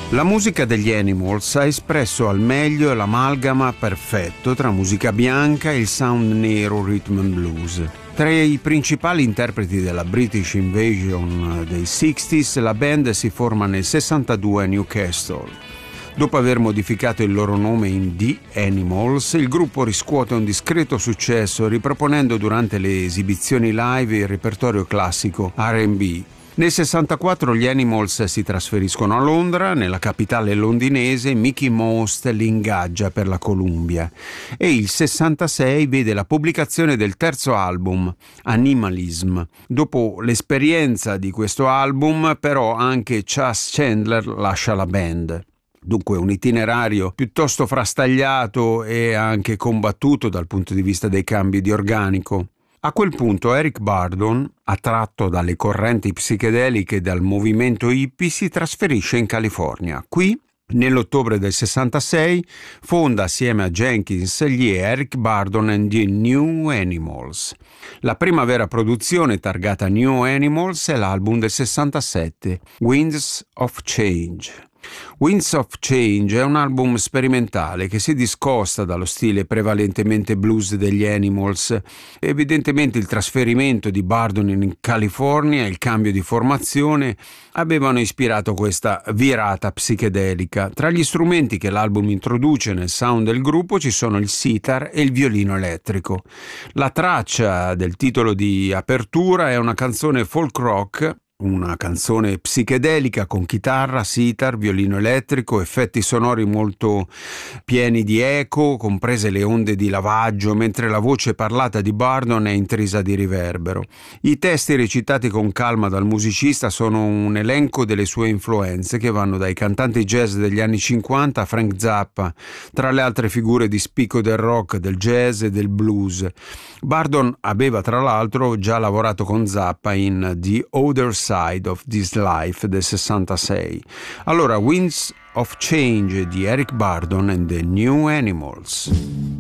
La musica degli Animals ha espresso al meglio l'amalgama perfetto tra musica bianca e il sound nero rhythm and blues. Tra i principali interpreti della British Invasion dei 60s, la band si forma nel 62 a Newcastle. Dopo aver modificato il loro nome in The Animals, il gruppo riscuote un discreto successo riproponendo durante le esibizioni live il repertorio classico R&B. Nel 64 gli Animals si trasferiscono a Londra, nella capitale londinese Mickie Most li ingaggia per la Columbia e il 66 vede la pubblicazione del terzo album, Animalism. Dopo l'esperienza di questo album, però, anche Chas Chandler lascia la band. Dunque un itinerario piuttosto frastagliato e anche combattuto dal punto di vista dei cambi di organico. A quel punto Eric Burdon, attratto dalle correnti psichedeliche e dal movimento hippie, si trasferisce in California. Qui, nell'ottobre del 66, fonda assieme a Jenkins gli Eric Burdon and the New Animals. La prima vera produzione targata New Animals è l'album del 67, Winds of Change. Winds of Change è un album sperimentale che si discosta dallo stile prevalentemente blues degli Animals. Evidentemente il trasferimento di Burdon in California e il cambio di formazione avevano ispirato questa virata psichedelica. Tra gli strumenti che l'album introduce nel sound del gruppo ci sono il sitar e il violino elettrico. La traccia del titolo di apertura è una canzone folk rock, una canzone psichedelica con chitarra, sitar, violino elettrico, effetti sonori molto pieni di eco, comprese le onde di lavaggio, mentre la voce parlata di Burdon è intrisa di riverbero. I testi recitati con calma dal musicista sono un elenco delle sue influenze che vanno dai cantanti jazz degli anni 50 a Frank Zappa, tra le altre figure di spicco del rock, del jazz e del blues. Burdon aveva tra l'altro già lavorato con Zappa in The Other Side of This Life del 66. Allora, Winds of Change di Eric Burdon and the New Animals.